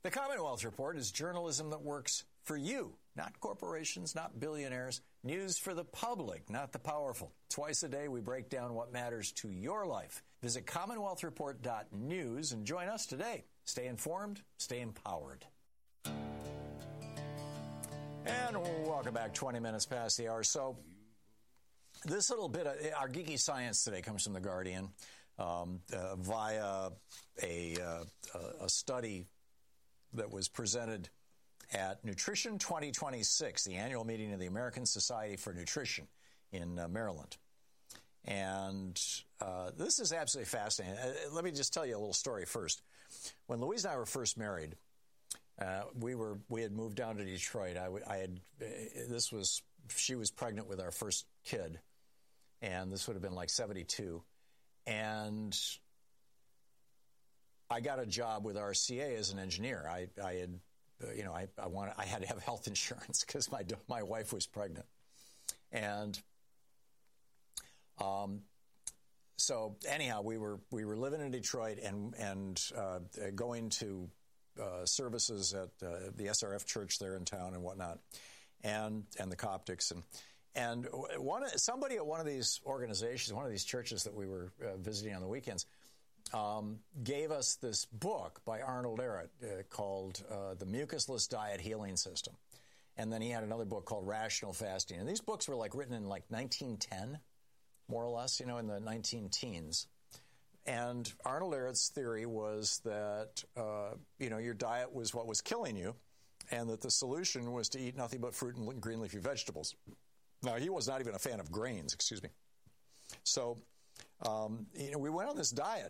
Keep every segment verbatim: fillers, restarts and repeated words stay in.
The Commonwealth Report is journalism that works for you, not corporations, not billionaires. News for the public, not the powerful. Twice a day, we break down what matters to your life. Visit commonwealth report dot news and join us today. Stay informed, stay empowered. And welcome back, twenty minutes past the hour. So this little bit of our geeky science today comes from The Guardian um, uh, via a, uh, a study that was presented at Nutrition twenty twenty-six, the annual meeting of the American Society for Nutrition in uh, Maryland. And uh, this is absolutely fascinating. Uh, let me just tell you a little story first. When Louise and I were first married, uh, we were we had moved down to Detroit. I, I had uh, this was she was pregnant with our first kid, and this would have been like seventy-two, and I got a job with R C A as an engineer. I, I had, uh, you know, I, I wanted, I had to have health insurance because my my wife was pregnant, and um, so anyhow, we were we were living in Detroit and and uh, going to uh, services at uh, the S R F church there in town and whatnot, and and the Coptics and and one somebody at one of these organizations, one of these churches that we were uh, visiting on the weekends. Um, gave us this book by Arnold Ehret uh, called uh, The Mucusless Diet Healing System. And then he had another book called Rational Fasting. And these books were like written in like nineteen ten, more or less, you know, in the nineteen teens. And Arnold Ehret's theory was that, uh, you know, your diet was what was killing you and that the solution was to eat nothing but fruit and green leafy vegetables. Now, he was not even a fan of grains, excuse me. So, um, you know, we went on this diet.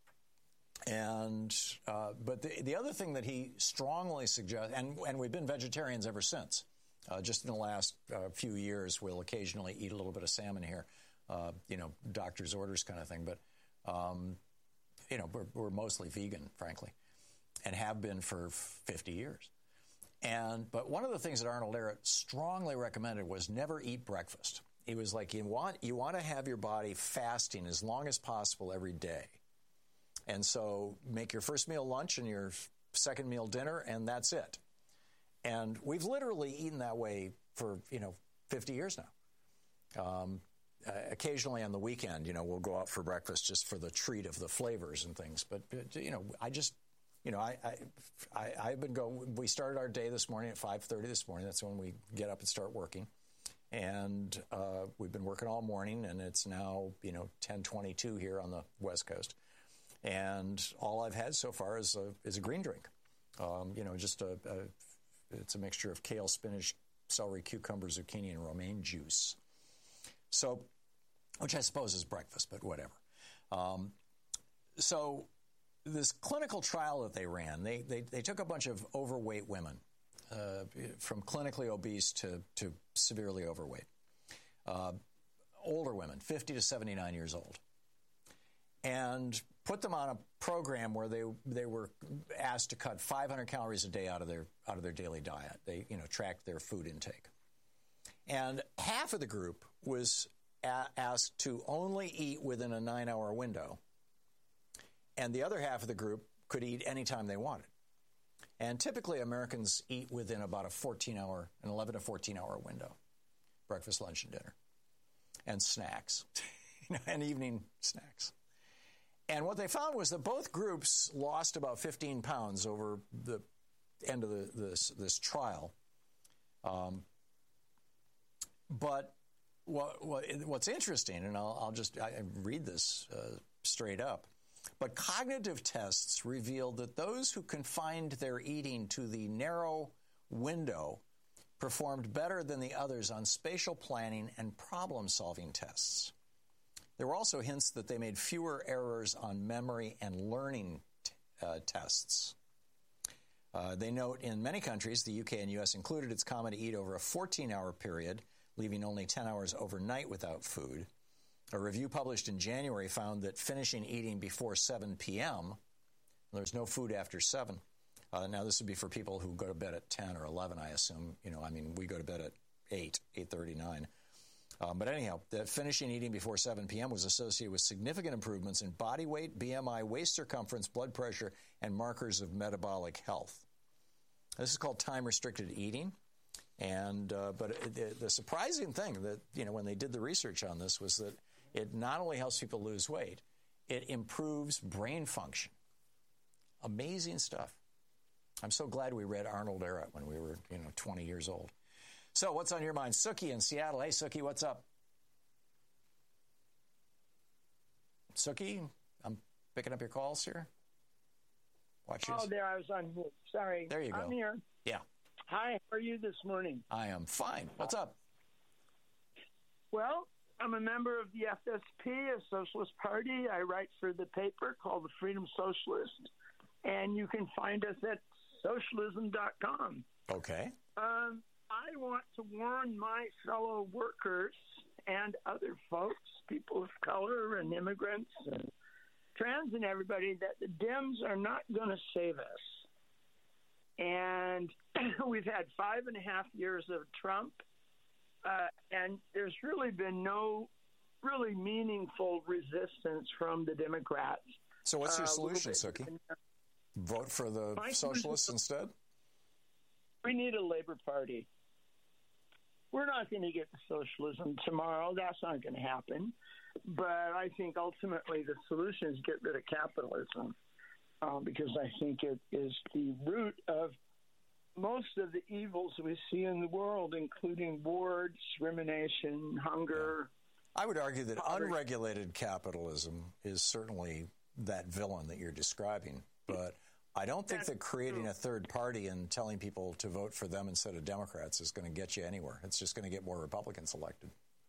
And uh, but the the other thing that he strongly suggests, and and we've been vegetarians ever since. Uh, just in the last uh, few years, we'll occasionally eat a little bit of salmon here, uh, you know, doctor's orders kind of thing. But um, you know, we're, we're mostly vegan, frankly, and have been for fifty years. And but one of the things that Arnold Ehret strongly recommended was never eat breakfast. He was like, you want you want to have your body fasting as long as possible every day. And so make your first meal lunch and your second meal dinner, and that's it. And we've literally eaten that way for, you know, fifty years now. Um, uh, occasionally on the weekend, you know, we'll go out for breakfast just for the treat of the flavors and things. But, but you know, I just, you know, I, I, I, I've been going, we started our day this morning at five thirty this morning. That's when we get up and start working. And uh, we've been working all morning, and it's now, you know, ten twenty-two here on the West Coast. And all I've had so far is a is a green drink. Um, you know, just a, a it's a mixture of kale, spinach, celery, cucumber, zucchini, and romaine juice. So, which I suppose is breakfast, but whatever. Um, so, this clinical trial that they ran, they they, they took a bunch of overweight women, uh, from clinically obese to to severely overweight, uh, older women, fifty to seventy-nine years old, and put them on a program where they they were asked to cut five hundred calories a day out of their out of their daily diet. They you know tracked their food intake, and half of the group was a- asked to only eat within a nine-hour window, and the other half of the group could eat anytime they wanted. And typically, Americans eat within about a fourteen-hour, an eleven to fourteen-hour window, breakfast, lunch, and dinner, and snacks, you know, and evening snacks. And what they found was that both groups lost about fifteen pounds over the end of the, this this trial. Um, but what, what what's interesting, and I'll, I'll just I read this uh, straight up, but cognitive tests revealed that those who confined their eating to the narrow window performed better than the others on spatial planning and problem-solving tests. There were also hints that they made fewer errors on memory and learning t- uh, tests. Uh, they note in many countries, the U K and U S included, it's common to eat over a fourteen-hour period, leaving only ten hours overnight without food. A review published in January found that finishing eating before seven p.m., there's no food after seven. Uh, now, this would be for people who go to bed at ten or eleven, I assume. You know, I mean, we go to bed at eight, eight thirty, nine. Um, but anyhow, the finishing eating before seven p.m. was associated with significant improvements in body weight, B M I, waist circumference, blood pressure, and markers of metabolic health. This is called time-restricted eating. And uh, but the, the surprising thing that, you know, when they did the research on this was that it not only helps people lose weight, it improves brain function. Amazing stuff. I'm so glad we read Arnold Ehret when we were, you know, twenty years old. So what's on your mind? Suki in Seattle. Hey, Suki, what's up? Suki, I'm picking up your calls here. Watch yours. Oh, there, I was on mute. Sorry. There you go. I'm here. Yeah. Hi, how are you this morning? I am fine. What's up? Well, I'm a member of the F S P, a socialist party. I write for the paper called the Freedom Socialist, and you can find us at socialism dot com. Okay. Um, I want to warn my fellow workers and other folks, people of color and immigrants and trans and everybody, that the Dems are not going to save us. And we've had five and a half years of Trump, uh, and there's really been no really meaningful resistance from the Democrats. So what's your uh, solution, Suki? Vote for the My socialists instead? We need a Labor Party. We're not going to get to socialism tomorrow. That's not going to happen. But I think ultimately the solution is get rid of capitalism, uh, because I think it is the root of most of the evils we see in the world, including war, discrimination, hunger. I would argue that poverty. Unregulated capitalism is certainly that villain that you're describing. But I don't think That's that creating true. a third party and telling people to vote for them instead of Democrats is going to get you anywhere. It's just going to get more Republicans elected.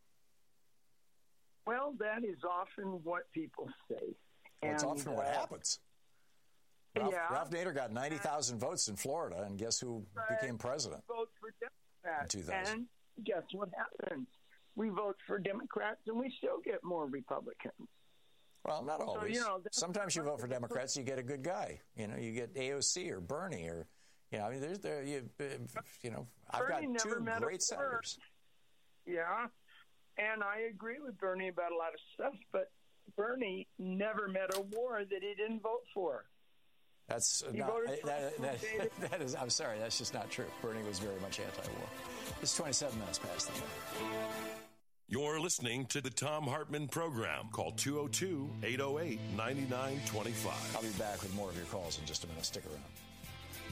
Well, that is often what people say. Well, it's And, often what uh, happens. Ralph, yeah. Ralph Nader got ninety thousand votes in Florida, and guess who became president? Vote for Democrats. In two thousand. And guess what happens? We vote for Democrats, and we still get more Republicans. Well, not always. you know, Sometimes you vote for Democrats, you get a good guy. You know, you get A O C or Bernie or, you know, I mean, there's there. You, you know, I've Bernie got never two met a great senators. Yeah, and I agree with Bernie about a lot of stuff, but Bernie never met a war that he didn't vote for. That's He not, voted for that, that, David. that is, I'm sorry, that's just not true. Bernie was very much anti-war. It's twenty-seven minutes past the hour. You're listening to the Thom Hartmann Program. Call two oh two, eight oh eight, nine nine two five. I'll be back with more of your calls in just a minute. Stick around.